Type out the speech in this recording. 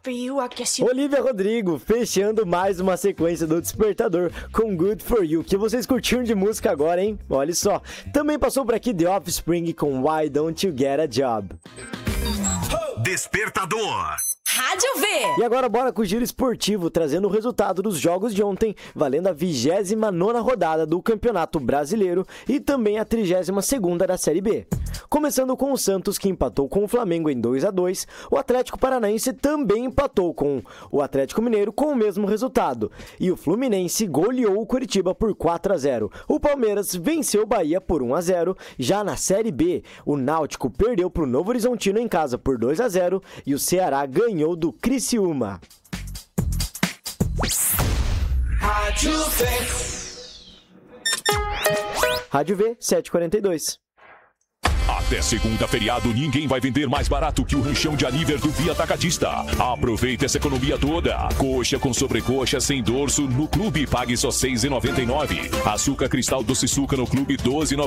Olivia Rodrigo, fechando mais uma sequência do Despertador com Good For You, que vocês curtiram de música agora, hein? Olha só. Também passou por aqui The Offspring com Why Don't You Get A Job. Despertador. Rádio V. E agora bora com o giro esportivo, trazendo o resultado dos jogos de ontem, valendo a 29ª rodada do Campeonato Brasileiro e também a 32ª da Série B. Começando com o Santos, que empatou com o Flamengo em 2-2, o Atlético Paranaense também empatou com o Atlético Mineiro com o mesmo resultado, e o Fluminense goleou o Coritiba por 4-0. O Palmeiras venceu o Bahia por 1-0, já na Série B, o Náutico perdeu para o Novo Horizontino em casa por 2-0 e o Ceará ganhou do Criciúma. Rádio V, 7h42. Até segunda, feriado, ninguém vai vender mais barato que o ranchão de Aniver do Via Atacadista. Aproveita essa economia toda. Coxa com sobrecoxa sem dorso no clube, pague só R$ 6,99. Açúcar cristal doce suca no clube, R$ 12,99.